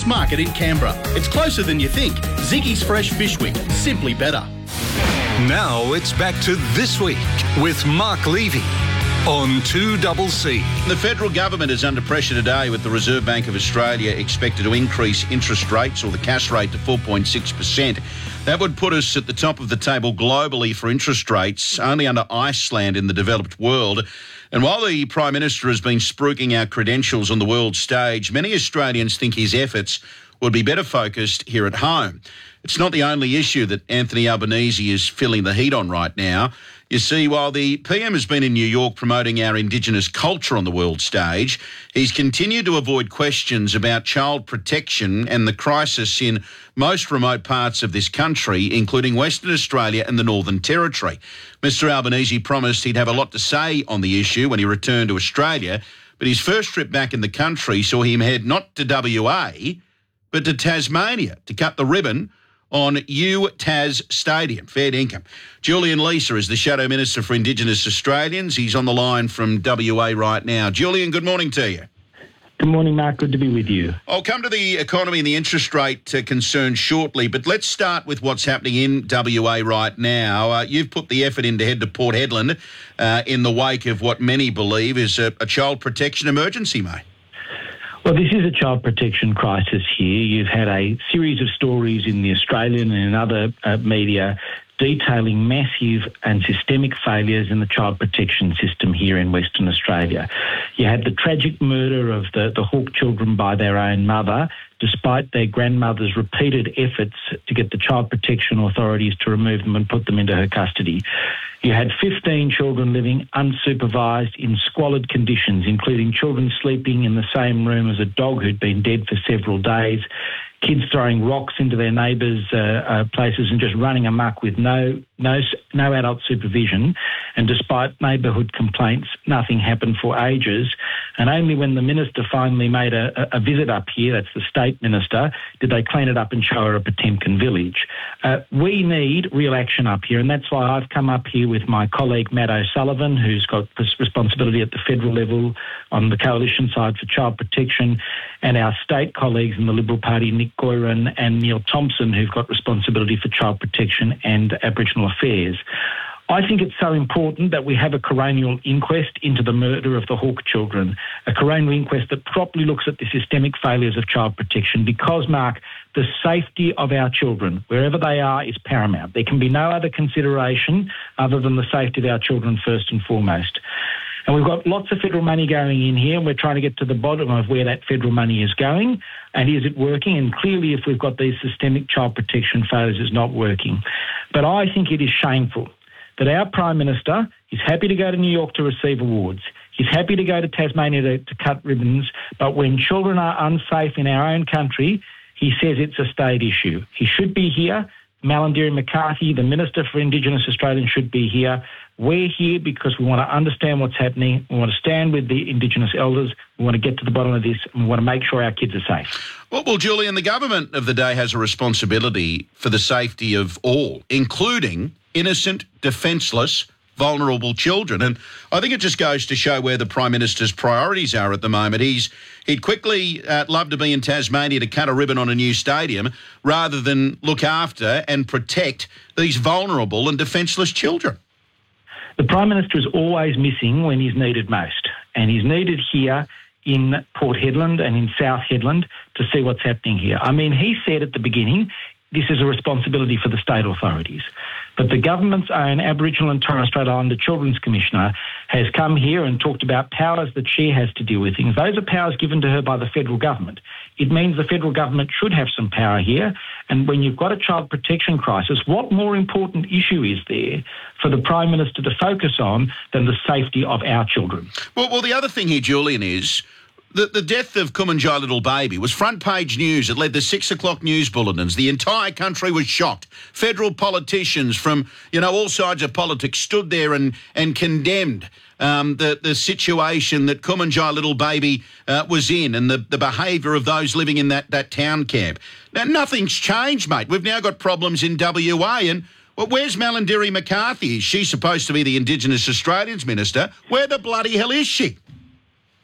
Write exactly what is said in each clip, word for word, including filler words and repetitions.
Fish Market in Canberra. It's closer than you think. Ziggy's Fresh Fish Week. Simply better. Now it's back to This Week with Mark Levy on two C C. The federal government is under pressure today with the Reserve Bank of Australia expected to increase interest rates or the cash rate to four point six percent. That would put us at the top of the table globally for interest rates, only under Iceland in the developed world. And while the Prime Minister has been spruiking our credentials on the world stage, many Australians think his efforts would be better focused here at home. It's not the only issue that Anthony Albanese is feeling the heat on right now. You see, while the P M has been in New York promoting our Indigenous culture on the world stage, he's continued to avoid questions about child protection and the crisis in most remote parts of this country, including Western Australia and the Northern Territory. Mister Albanese promised he'd have a lot to say on the issue when he returned to Australia, but his first trip back in the country saw him head not to W A, but to Tasmania to cut the ribbon on U Tas Stadium, fair dinkum. Julian Leeser is the Shadow Minister for Indigenous Australians. He's on the line from W A right now. Julian, good morning to you. Good morning, Mark. Good to be with you. I'll come to the economy and the interest rate uh, concern shortly, but let's start with what's happening in W A right now. Uh, you've put the effort in to head to Port Hedland uh, in the wake of what many believe is a, a child protection emergency, mate. Well, this is a child protection crisis here. You've had a series of stories in the Australian and in other uh, media detailing massive and systemic failures in the child protection system here in Western Australia. You had the tragic murder of the, the Hawke children by their own mother, despite their grandmother's repeated efforts to get the child protection authorities to remove them and put them into her custody. You had fifteen children living unsupervised in squalid conditions, including children sleeping in the same room as a dog who'd been dead for several days, kids throwing rocks into their neighbours' uh, uh, places and just running amok with no no no adult supervision. And despite neighbourhood complaints, nothing happened for ages. And only when the minister finally made a, a visit up here, that's the state minister, did they clean it up and show her a Potemkin village. Uh, we need real action up here, and that's why I've come up here with my colleague Matt O'Sullivan, who's got responsibility at the federal level on the coalition side for child protection, and our state colleagues in the Liberal Party, Nick Goyron and Neil Thompson, who've got responsibility for child protection and Aboriginal affairs. I think it's so important that we have a coronial inquest into the murder of the Hawke children, a coronial inquest that properly looks at the systemic failures of child protection because, Mark, the safety of our children, wherever they are, is paramount. There can be no other consideration other than the safety of our children first and foremost. And we've got lots of federal money going in here, and we're trying to get to the bottom of where that federal money is going, and is it working? And clearly, if we've got these systemic child protection failures, it's not working. But I think it is shameful that our Prime Minister is happy to go to New York to receive awards. He's happy to go to Tasmania to, to cut ribbons, but when children are unsafe in our own country, he says it's a state issue. He should be here. Malarndirri McCarthy, the Minister for Indigenous Australians, should be here. We're here because we want to understand what's happening. We want to stand with the Indigenous elders. We want to get to the bottom of this, and we want to make sure our kids are safe. Well, well, Julian, the government of the day has a responsibility for the safety of all, including innocent, defenceless, vulnerable children. And I think it just goes to show where the Prime Minister's priorities are at the moment. He's He'd quickly uh, love to be in Tasmania to cut a ribbon on a new stadium rather than look after and protect these vulnerable and defenceless children. The Prime Minister is always missing when he's needed most, and he's needed here in Port Hedland and in South Hedland to see what's happening here. I mean, he said at the beginning, this is a responsibility for the state authorities. But the government's own Aboriginal and Torres Strait Islander Children's Commissioner has come here and talked about powers that she has to deal with things. Those are powers given to her by the federal government. It means the federal government should have some power here. And when you've got a child protection crisis, what more important issue is there for the Prime Minister to focus on than the safety of our children? Well, well the other thing here, Julian, is The, the death of Kumanjai Little Baby was front page news. It led the six o'clock news bulletins. The entire country was shocked. Federal politicians from, you know, all sides of politics stood there and, and condemned um, the, the situation that Kumanjai Little Baby uh, was in and the, the behaviour of those living in that, that town camp. Now, nothing's changed, mate. We've now got problems in W A and well, where's Malarndirri McCarthy? She's supposed to be the Indigenous Australians Minister. Where the bloody hell is she?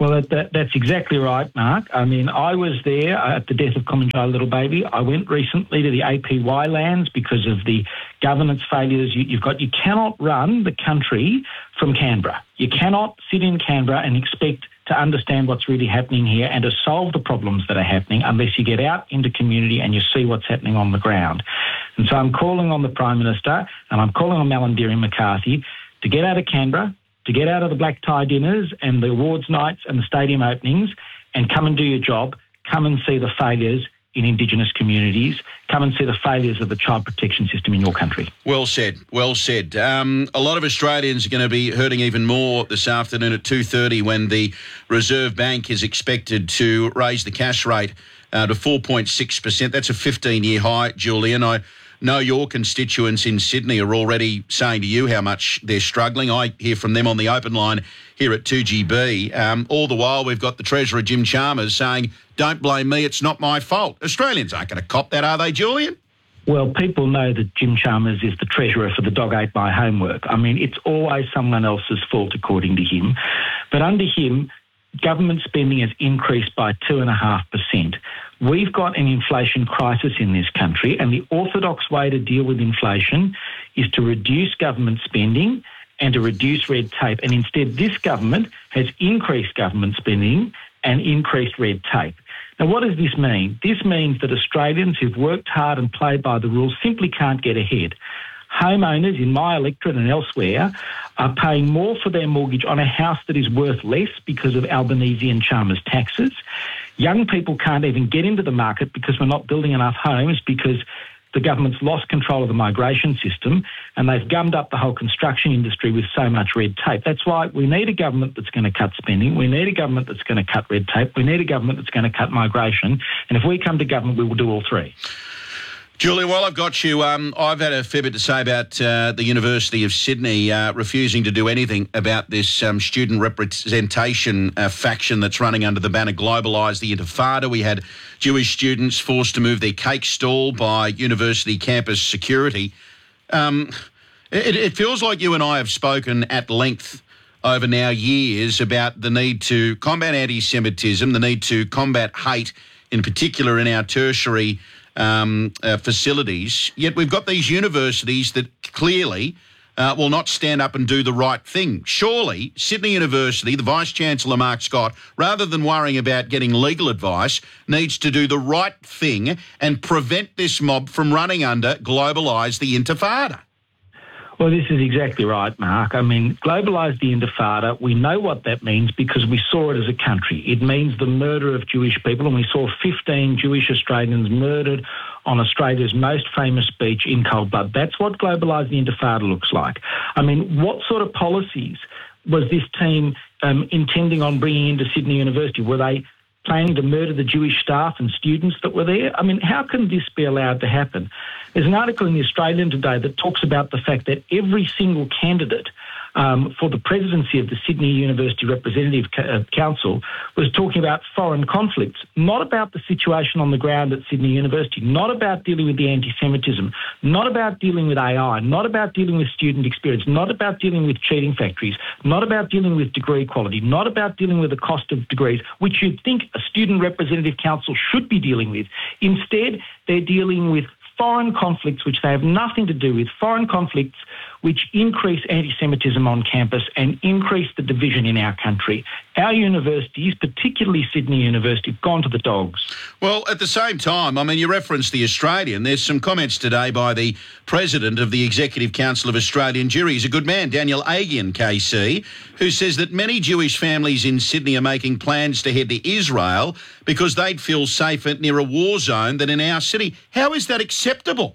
Well, that, that, that's exactly right, Mark. I mean, I was there at the death of Kumanjayi Little Baby. I went recently to the A P Y lands because of the governance failures you, you've got. You cannot run the country from Canberra. You cannot sit in Canberra and expect to understand what's really happening here and to solve the problems that are happening unless you get out into community and you see what's happening on the ground. And so I'm calling on the Prime Minister and I'm calling on Malarndirri McCarthy to get out of Canberra, to get out of the black tie dinners and the awards nights and the stadium openings and come and do your job. Come and see the failures in Indigenous communities. Come and see the failures of the child protection system in your country. Well said, well said. Um, a lot of Australians are going to be hurting even more this afternoon at two thirty when the Reserve Bank is expected to raise the cash rate uh, to four point six percent. That's a fifteen-year high, Julian. I know your constituents in Sydney are already saying to you how much they're struggling. I hear from them on the open line here at two G B. Um, all the while, we've got the Treasurer, Jim Chalmers, saying, don't blame me, it's not my fault. Australians aren't going to cop that, are they, Julian? Well, people know that Jim Chalmers is the treasurer for the Dog Ate My Homework. I mean, it's always someone else's fault, according to him. But under him, government spending has increased by two point five percent. We've got an inflation crisis in this country, and the orthodox way to deal with inflation is to reduce government spending and to reduce red tape. And instead, this government has increased government spending and increased red tape. Now, what does this mean? This means that Australians who've worked hard and played by the rules simply can't get ahead. Homeowners in my electorate and elsewhere are paying more for their mortgage on a house that is worth less because of Albanese and Chalmers taxes. Young people can't even get into the market because we're not building enough homes because the government's lost control of the migration system and they've gummed up the whole construction industry with so much red tape. That's why we need a government that's going to cut spending. We need a government that's going to cut red tape. We need a government that's going to cut migration. And if we come to government, we will do all three. Julian, while I've got you, um, I've had a fair bit to say about uh, the University of Sydney uh, refusing to do anything about this um, student representation uh, faction that's running under the banner Globalise the Intifada. We had Jewish students forced to move their cake stall by university campus security. Um, it, it feels like you and I have spoken at length over now years about the need to combat anti-Semitism, the need to combat hate, in particular in our tertiary Um, uh, facilities, yet we've got these universities that clearly uh, will not stand up and do the right thing. Surely Sydney University, the Vice-Chancellor Mark Scott, rather than worrying about getting legal advice, needs to do the right thing and prevent this mob from running under Globalise the Intifada. Well, this is exactly right, Mark. I mean, Globalise the Intifada, we know what that means because we saw it as a country. It means the murder of Jewish people, and we saw fifteen Jewish Australians murdered on Australia's most famous beach in cold blood. That's what Globalise the Intifada looks like. I mean, what sort of policies was this team um, intending on bringing into Sydney University? Were they planning to murder the Jewish staff and students that were there? I mean, how can this be allowed to happen? There's an article in The Australian today that talks about the fact that every single candidate um, for the presidency of the Sydney University Representative Council was talking about foreign conflicts, not about the situation on the ground at Sydney University, not about dealing with the anti-Semitism, not about dealing with A I, not about dealing with student experience, not about dealing with cheating factories, not about dealing with degree quality, not about dealing with the cost of degrees, which you'd think a Student Representative Council should be dealing with. Instead, they're dealing with foreign conflicts which they have nothing to do with, foreign conflicts which increase anti-Semitism on campus and increase the division in our country. Our universities, particularly Sydney University, have gone to the dogs. Well, at the same time, I mean, you referenced The Australian. There's some comments today by the President of the Executive Council of Australian Jewry. He's a good man, Daniel Agian, K C, who says that many Jewish families in Sydney are making plans to head to Israel because they'd feel safer near a war zone than in our city. How is that acceptable?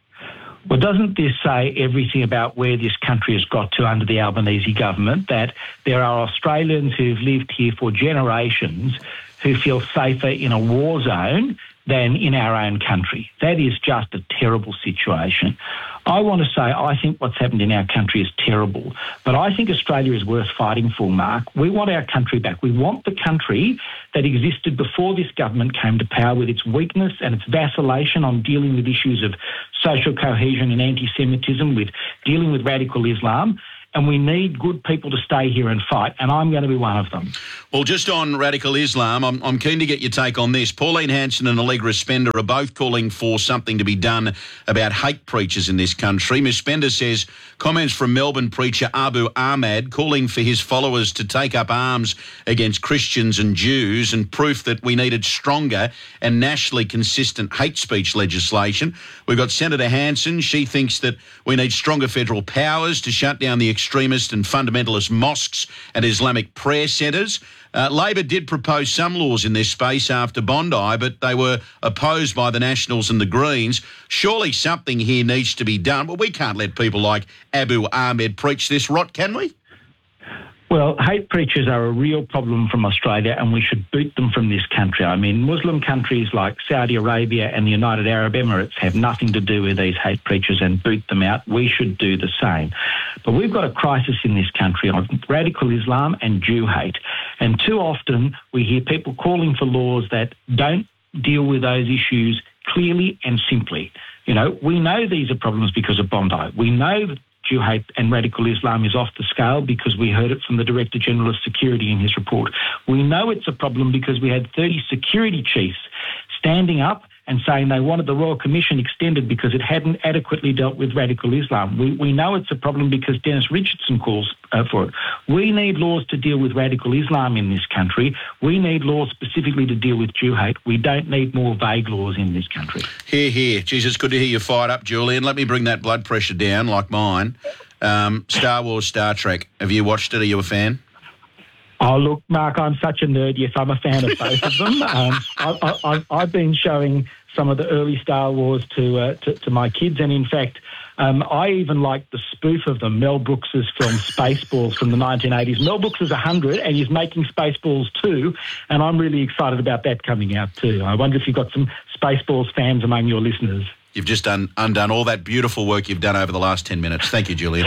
Well, doesn't this say everything about where this country has got to under the Albanese government, that there are Australians who've lived here for generations who feel safer in a war zone than in our own country? That is just a terrible situation. I want to say I think what's happened in our country is terrible, but I think Australia is worth fighting for, Mark. We want our country back. We want the country that existed before this government came to power, with its weakness and its vacillation on dealing with issues of social cohesion and anti-Semitism, with dealing with radical Islam. and we need good people to stay here and fight, and I'm going to be one of them. Well, just on radical Islam, I'm, I'm keen to get your take on this. Pauline Hanson and Allegra Spender are both calling for something to be done about hate preachers in this country. Miz Spender says comments from Melbourne preacher Abu Ahmad calling for his followers to take up arms against Christians and Jews and proof that we needed stronger and nationally consistent hate speech legislation. We've got Senator Hanson. She thinks that we need stronger federal powers to shut down the extremist and fundamentalist mosques and Islamic prayer centres. Uh, Labor did propose some laws in this space after Bondi, but they were opposed by the Nationals and the Greens. Surely something here needs to be done. But we can't let people like Abu Ahmed preach this rot, can we? Well, hate preachers are a real problem from Australia, and we should boot them from this country. I mean, Muslim countries like Saudi Arabia and the United Arab Emirates have nothing to do with these hate preachers and boot them out. We should do the same. But we've got a crisis in this country of radical Islam and Jew hate. And too often we hear people calling for laws that don't deal with those issues clearly and simply. You know, we know these are problems because of Bondi. We know that Jew hate and radical Islam is off the scale because we heard it from the Director General of Security in his report. We know it's a problem because we had thirty security chiefs standing up and saying they wanted the Royal Commission extended because it hadn't adequately dealt with radical Islam. We, we know it's a problem because Dennis Richardson calls uh, for it. We need laws to deal with radical Islam in this country. We need laws specifically to deal with Jew hate. We don't need more vague laws in this country. Hear, hear. Geez, it's good to hear you fired up, Julian. Let me bring that blood pressure down like mine. Um, Star Wars, Star Trek. Have you watched it? Are you a fan? Oh, look, Mark, I'm such a nerd. Yes, I'm a fan of both of them. Um, I, I, I've been showing some of the early Star Wars to uh, to, to my kids, and in fact, um, I even like the spoof of them, Mel Brooks's film Spaceballs from the nineteen eighties. Mel Brooks is one hundred, and he's making Spaceballs too, and I'm really excited about that coming out too. I wonder if you've got some Spaceballs fans among your listeners. You've just done undone all that beautiful work you've done over the last ten minutes. Thank you, Julian.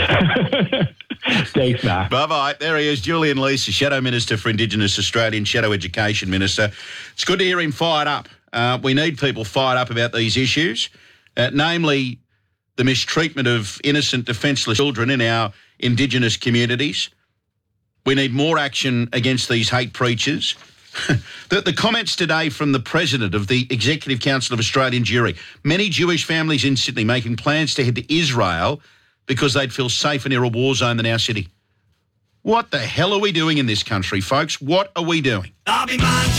Thanks, Mark. Bye-bye. There he is, Julian Leeser, Shadow Minister for Indigenous Australia and Shadow Education Minister. It's good to hear him fired up. Uh, we need people fired up about these issues, uh, namely the mistreatment of innocent, defenceless children in our Indigenous communities. We need more action against these hate preachers. the, the comments today from the President of the Executive Council of Australian Jewry, many Jewish families in Sydney making plans to head to Israel because they'd feel safer near a war zone than our city. What the hell are we doing in this country, folks? What are we doing?